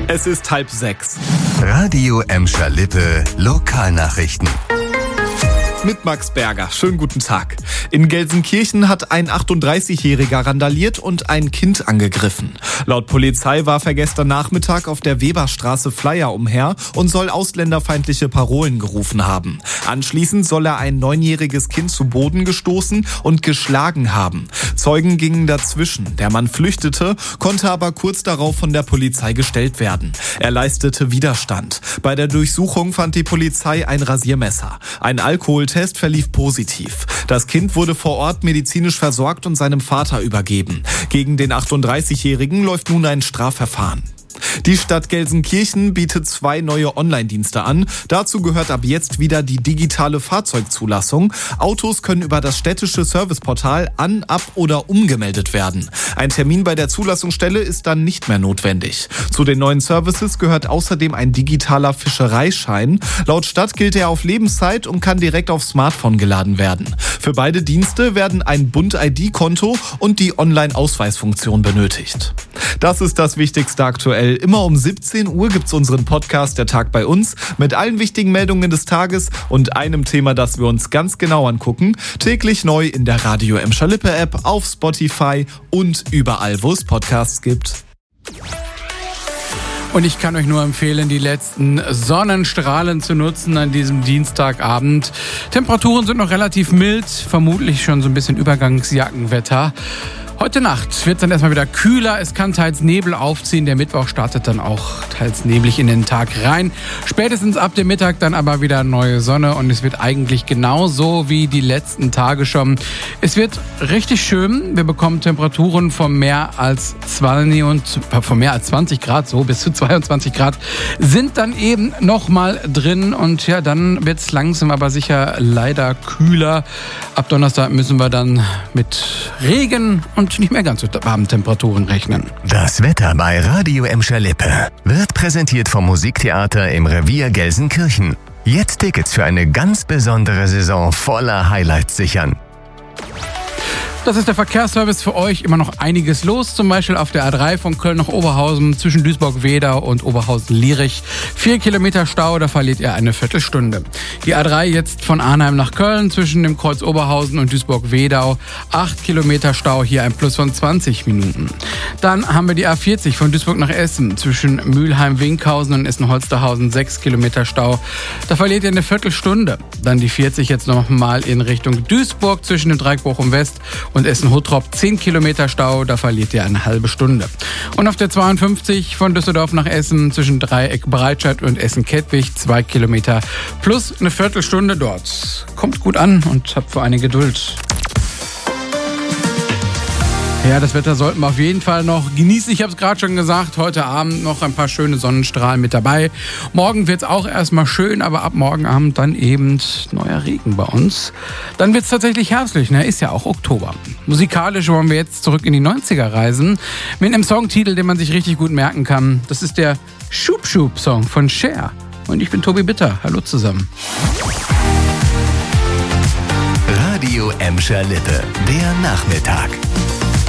Es ist 5:30. Radio Emscher Lippe Lokalnachrichten. Mit Max Berger. Schönen guten Tag. In Gelsenkirchen hat ein 38-Jähriger randaliert und ein Kind angegriffen. Laut Polizei warf er gestern Nachmittag auf der Weberstraße Flyer umher und soll ausländerfeindliche Parolen gerufen haben. Anschließend soll er ein 9-jähriges Kind zu Boden gestoßen und geschlagen haben. Zeugen gingen dazwischen. Der Mann flüchtete, konnte aber kurz darauf von der Polizei gestellt werden. Er leistete Widerstand. Bei der Durchsuchung fand die Polizei ein Rasiermesser. Ein Alkoholtest verlief positiv. Das Kind wurde vor Ort medizinisch versorgt und seinem Vater übergeben. Gegen den 38-Jährigen läuft nun ein Strafverfahren. Die Stadt Gelsenkirchen bietet 2 neue Online-Dienste an. Dazu gehört ab jetzt wieder die digitale Fahrzeugzulassung. Autos können über das städtische Serviceportal an-, ab- oder umgemeldet werden. Ein Termin bei der Zulassungsstelle ist dann nicht mehr notwendig. Zu den neuen Services gehört außerdem ein digitaler Fischereischein. Laut Stadt gilt er auf Lebenszeit und kann direkt aufs Smartphone geladen werden. Für beide Dienste werden ein Bund-ID-Konto und die Online-Ausweisfunktion benötigt. Das ist das Wichtigste aktuell. Immer um 17 Uhr gibt's unseren Podcast Der Tag bei uns mit allen wichtigen Meldungen des Tages und einem Thema, das wir uns ganz genau angucken. Täglich neu in der Radio Emscher Lippe App, auf Spotify und überall, wo es Podcasts gibt. Und ich kann euch nur empfehlen, die letzten Sonnenstrahlen zu nutzen an diesem Dienstagabend. Temperaturen sind noch relativ mild, vermutlich schon so ein bisschen Übergangsjackenwetter. Heute Nacht wird es dann erstmal wieder kühler, es kann teils Nebel aufziehen, der Mittwoch startet dann auch teils neblig in den Tag rein. Spätestens ab dem Mittag dann aber wieder neue Sonne und es wird eigentlich genauso wie die letzten Tage schon. Es wird richtig schön, wir bekommen Temperaturen von mehr als 20 Grad, so bis zu 22 Grad sind dann eben nochmal drin und ja, dann wird es langsam aber sicher leider kühler. Ab Donnerstag müssen wir dann mit Regen und nicht mehr ganz so warmen Temperaturen rechnen. Das Wetter bei Radio Emscher Lippe wird präsentiert vom Musiktheater im Revier Gelsenkirchen. Jetzt Tickets für eine ganz besondere Saison voller Highlights sichern. Das ist der Verkehrsservice für euch. Immer noch einiges los. Zum Beispiel auf der A3 von Köln nach Oberhausen zwischen Duisburg-Wedau und Oberhausen-Lierich. 4 Kilometer Stau, da verliert ihr eine Viertelstunde. Die A3 jetzt von Arnheim nach Köln zwischen dem Kreuz Oberhausen und Duisburg-Wedau. 8 Kilometer Stau, hier ein Plus von 20 Minuten. Dann haben wir die A40 von Duisburg nach Essen zwischen Mülheim-Winkhausen und Essen-Holsterhausen. 6 Kilometer Stau, da verliert ihr eine Viertelstunde. Dann die 40 jetzt nochmal in Richtung Duisburg zwischen dem Dreieck Bochum-West und Essen-Huttrop 10 Kilometer Stau, da verliert ihr eine halbe Stunde. Und auf der 52 von Düsseldorf nach Essen zwischen Dreieck Breitscheid und Essen-Kettwig 2 Kilometer plus eine Viertelstunde dort. Kommt gut an und habt für eine Geduld. Ja, das Wetter sollten wir auf jeden Fall noch genießen. Ich habe es gerade schon gesagt, heute Abend noch ein paar schöne Sonnenstrahlen mit dabei. Morgen wird es auch erstmal schön, aber ab morgen Abend dann eben neuer Regen bei uns. Dann wird es tatsächlich herbstlich, ne? Ist ja auch Oktober. Musikalisch wollen wir jetzt zurück in die 90er reisen mit einem Songtitel, den man sich richtig gut merken kann. Das ist der Schub Schub Song von Cher. Und ich bin Tobi Bitter. Hallo zusammen. Radio Emscher Lippe, der Nachmittag.